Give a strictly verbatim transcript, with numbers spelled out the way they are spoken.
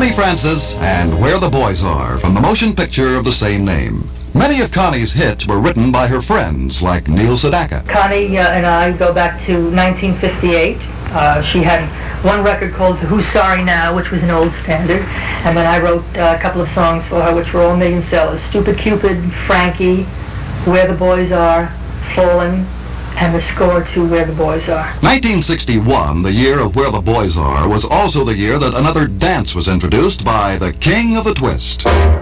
Connie Francis and Where the Boys Are from the motion picture of the same name. Many of Connie's hits were written by her friends like Neil Sedaka. Connie uh, and I go back to nineteen fifty-eight. Uh, she had one record called Who's Sorry Now, which was an old standard, and then I wrote uh, a couple of songs for her which were all million sellers. Stupid Cupid, Frankie, Where the Boys Are, Fallen, and the score to Where the Boys Are. nineteen sixty-one, the year of Where the Boys Are, was also the year that another dance was introduced by the King of the Twist.